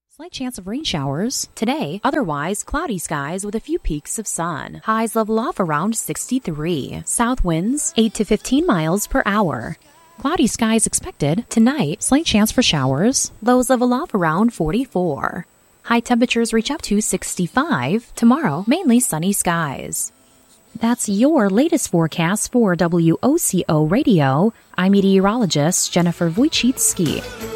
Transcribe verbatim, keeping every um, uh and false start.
Slight chance of rain showers today. Otherwise, cloudy skies with a few peaks of sun. Highs level off around sixty-three. South winds eight to fifteen miles per hour. Cloudy skies expected tonight. Slight chance for showers. Lows level off around forty-four. High temperatures reach up to sixty-five. Tomorrow, mainly sunny skies. That's your latest forecast for W O C O Radio. I'm meteorologist Jennifer Wojcicki.